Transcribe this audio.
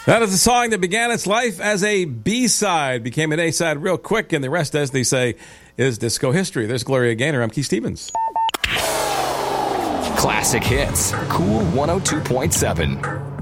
That is a song that began its life as a B-side, became an A-side real quick, and the rest, as they say, is disco history. There's Gloria Gaynor. I'm Keith Stevens. Classic hits. Cool 102.7.